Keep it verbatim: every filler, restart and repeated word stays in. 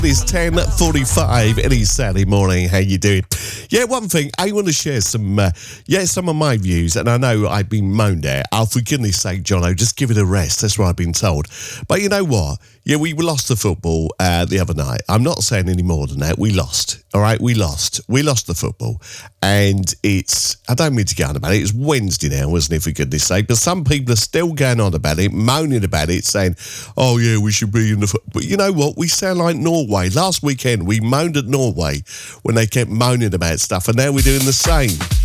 It's ten forty-five any Saturday morning. How you doing? Yeah, one thing, I want to share some, uh, yeah, some of my views, and I know I've been moaned at. Oh, for goodness sake, Jono, just give it a rest. That's what I've been told. But you know what? Yeah, we lost the football uh, the other night. I'm not saying any more than that. We lost. All right, we lost. We lost the football. And it's, I don't mean to go on about it. It's Wednesday now, wasn't it, for goodness sake? But some people are still going on about it, moaning about it, saying, oh, yeah, we should be in the football. But you know what? We sound like Norway. Last weekend, we moaned at Norway when they kept moaning about stuff, and now we're doing the same.